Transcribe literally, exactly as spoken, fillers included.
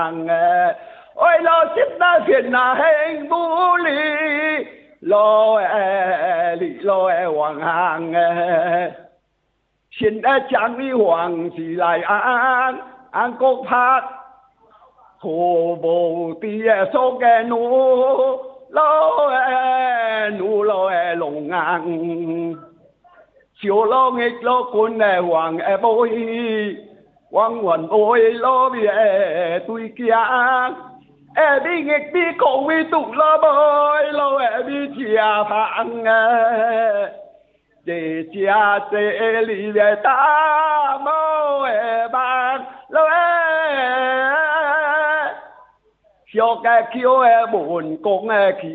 ôi lo xếp na phiền na hình bù lì lo e lì lo e hoàng hàng xin e chẳng đi hoàng chỉ lại an an quốc phát thù bồ tia số cái nụ lo e nụ lo e lồng ngang chiều lo nghịch lo quân e hoàng e bôi hoàng quần ôi lo bị e tôi kia e đi nghịch đi cổ vi tụ lo bôi lo e đi chia phẳng để chia sẽ lì về ta mô e bang lo e cho cái kêu e buồn cũng e